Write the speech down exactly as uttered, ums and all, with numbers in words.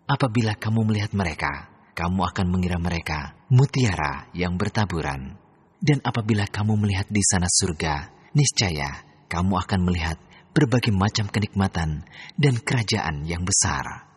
Apabila kamu melihat mereka, kamu akan mengira mereka mutiara yang bertaburan. Dan apabila kamu melihat di sana surga, niscaya kamu akan melihat berbagai macam kenikmatan dan kerajaan yang besar.